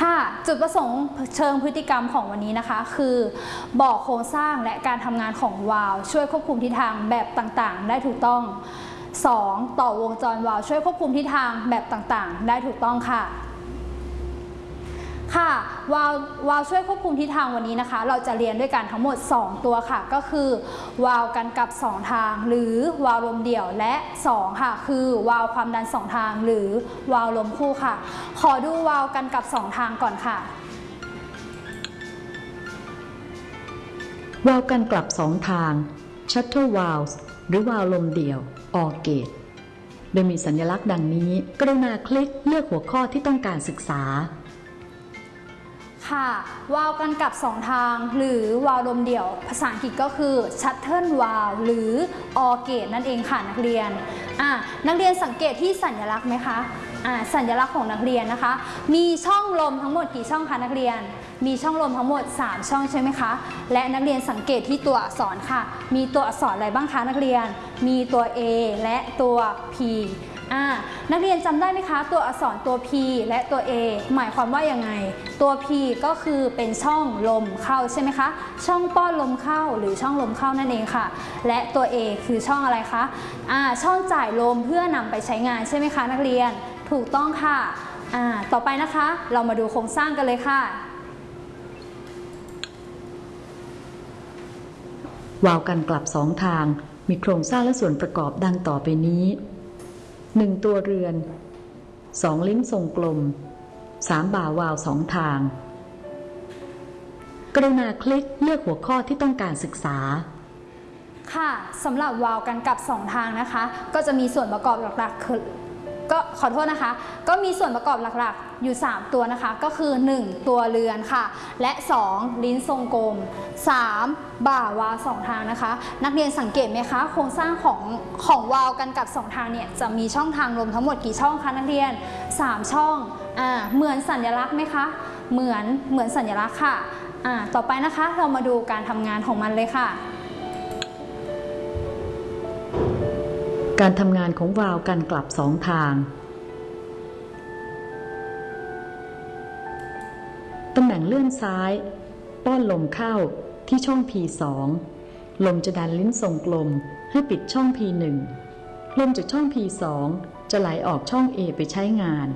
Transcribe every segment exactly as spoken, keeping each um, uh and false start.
ค่ะจุดประสงค์เชิงพฤติกรรมของวันนี้นะคะคือบอกโครงสร้างและการทำงานของวาล์วช่วยควบคุมทิศทางแบบต่างๆได้ถูกต้อง สอง ต่อวงจรวาล์วช่วยควบคุมทิศทางแบบต่างๆได้ถูกต้องค่ะค่ะวาล์ววาล์วช่วยควบคุมทิศทางวันนี้นะคะเราจะเรียนด้วยกันทั้งหมดสองตัวค่ะก็คือวาล์วกันกลับสองทางหรือวาล์วลมเดี่ยวและสองค่ะคือวาล์วความดันสองทางหรือวาล์วลมคู่ค่ะขอดูวาล์วกันกลับสองทางก่อนค่ะวาล์วกันกลับสองทาง Shuttle Valve หรือวาล์วลมเดี่ยว Or Gate โดยมีสัญลักษณ์ดังนี้กรุณาคลิกเลือกหัวข้อที่ต้องการศึกษาค่ะวาล์วกันกลับสองทางหรือวาล์วลมเดี่ยวภาษาอังกฤษก็คือ Shuttle Valve หรือ Or Gate นั่นเองค่ะนักเรียนอ่านักเรียนสังเกตที่สัญลักษณ์ไหมคะอ่าสัญลักษณ์ของนักเรียนนะคะมีช่องลมทั้งหมดกี่ช่องคะนักเรียนมีช่องลมทั้งหมดสามช่องใช่ไหมคะและนักเรียนสังเกตที่ตัวอักษรค่ะมีตัวอักษรอะไรบ้างคะนักเรียนมีตัว A และตัว Pอ่านักเรียนจำได้ไหมคะตัวอักษรตัว P และตัว A หมายความว่ายังไงตัว P ก็คือเป็นช่องลมเข้าใช่ไหมคะช่องป้อนลมเข้าหรือช่องลมเข้านั่นเองค่ะและตัว A คือช่องอะไรคะอ่าช่องจ่ายลมเพื่อนำไปใช้งานใช่ไหมคะนักเรียนถูกต้องค่ะอ่าต่อไปนะคะเรามาดูโครงสร้างกันเลยค่ะวาล์วกันกลับสองทางมีโครงสร้างและส่วนประกอบดังต่อไปนี้หนึ่งตัวเรือนสองลิ้นทรงกลมสามบ่าวาล์วสองทางกรุณาคลิกเลือกหัวข้อที่ต้องการศึกษาค่ะสำหรับวาล์วกันกลับสองทางนะคะก็จะมีส่วนประกอบหลักๆคือก็ขอโทษนะคะก็มีส่วนประกอบหลักๆอยู่สามตัวนะคะก็คือหนึ่งตัวเรือนค่ะและสองลิ้นทรงกลมสามบ่าวาล์วสองทางนะคะนักเรียนสังเกตไหมคะโครงสร้างของของวาล์วกันกลับสองทางเนี่ยจะมีช่องทางลมทั้งหมดกี่ช่องคะนักเรียนสามช่องอ่าเหมือนสัญลักษณ์ไหมคะเหมือนเหมือนสัญลักษณ์ค่ะอ่าต่อไปนะคะเรามาดูการทำงานของมันเลยค่ะการทำงานของวาล์วกันกลับสองทางตำแหน่งเลื่อนซ้ายป้อนลมเข้าที่ช่อง พี สอง ลมจะดันลิ้นทรงกลมให้ปิดช่อง พี หนึ่ง ลมจากช่อง พี สอง จะไหลออกช่อง A ไปใช้งาน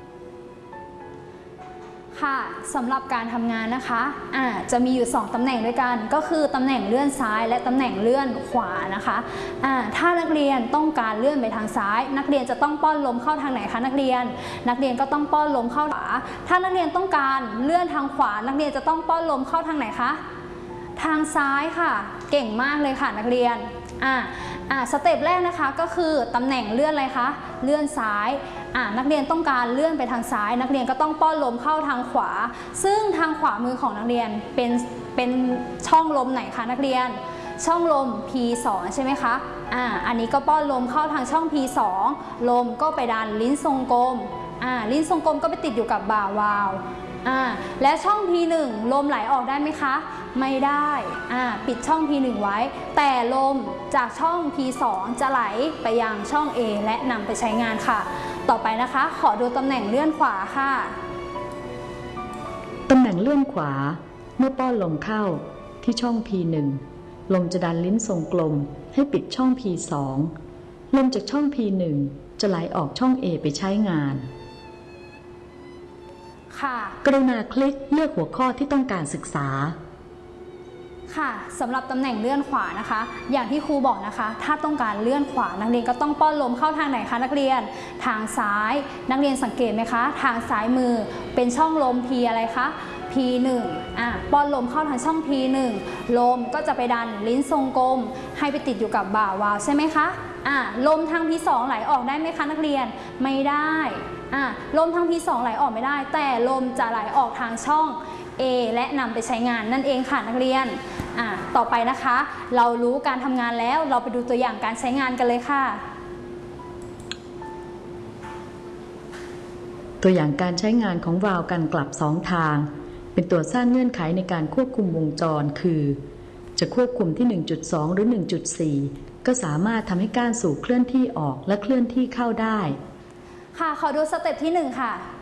ค่ะสำหรับการทำงานนะคะอ่าจะมีอยู่สองตำแหน่งด้วยกันก็คือตำแหน่งเลื่อนซ้ายและตำแหน่งเลื่อนขวานะคะอ่าถ้านักเรียนต้องการเลื่อนไปทางซ้ายนักเรียนจะต้องป้อนลมเข้าทางไหนคะนักเรียนนักเรียนก็ต้องป้อนลมเข้าขวาถ้านักเรียนต้องการเลื่อนทางขวานักเรียนจะต้องป้อนลมเข้าทางไหนคะทางซ้ายค่ะเก่งมากเลยค่ะนักเรียนอ่าอ่าสเต็ปแรกนะคะก็คือตำแหน่งเลื่อนอะไรคะเลื่อนซ้ายอ่านักเรียนต้องการเลื่อนไปทางซ้ายนักเรียนก็ต้องป้อนลมเข้าทางขวาซึ่งทางขวามือของนักเรียนเป็นเป็นช่องลมไหนคะนักเรียนช่องลม พี สอง ใช่ไหมคะอ่าอันนี้ก็ป้อนลมเข้าทางช่อง พี สอง ลมก็ไปดันลิ้นทรงกลมอ่าลิ้นทรงกลมก็ไปติดอยู่กับบ่าวาล์วอ่าและช่อง พี หนึ่ง ลมไหลออกได้ไหมคะไม่ได้อ่าปิดช่อง พี หนึ่ง ไว้แต่ลมจากช่อง พี สอง จะไหลไปยังช่อง A และนำไปใช้งานค่ะต่อไปนะคะขอดูตำแหน่งเลื่อนขวาค่ะตำแหน่งเลื่อนขวาเมื่อป้อนลมเข้าที่ช่อง พี หนึ่ง ลมจะดันลิ้นทรงกลมให้ปิดช่อง พี สอง ลมจากช่อง พี หนึ่ง จะไหลออกช่อง A ไปใช้งานค่ะกรุณาคลิกเลือกหัวข้อที่ต้องการศึกษาค่ะสำหรับตำแหน่งเลื่อนขวานะคะอย่างที่ครูบอกนะคะถ้าต้องการเลื่อนขวานักเรียนก็ต้องป้อนลมเข้าทางไหนคะนักเรียนทางซ้ายนักเรียนสังเกตไหมคะทางซ้ายมือเป็นช่องลม P อะไรคะ พี หนึ่ง อ่ะป้อนลมเข้าทางช่อง พี หนึ่ง ลมก็จะไปดันลิ้นทรงกลมให้ไปติดอยู่กับบ่าวาล์วใช่ไหมคะอ่ะลมทาง พี สอง ไหลออกได้ไหมคะนักเรียนไม่ได้อ่ะลมทาง พี สอง ไหลออกไม่ได้แต่ลมจะไหลออกทางช่อง A และนำไปใช้งานนั่นเองค่ะนักเรียนอ่ะต่อไปนะคะเรารู้การทำงานแล้วเราไปดูตัวอย่างการใช้งานกันเลยค่ะตัวอย่างการใช้งานของวาล์วกันกลับสองทางเป็นตัวสร้างเงื่อนไขในการควบคุมวงจรคือจะควบคุมที่ หนึ่งจุดสอง หรือ หนึ่งจุดสี่ ก็สามารถทำให้ก้านสูบเคลื่อนที่ออกและเคลื่อนที่เข้าได้ค่ะขอดูสเต็ปที่หนึ่งค่ะ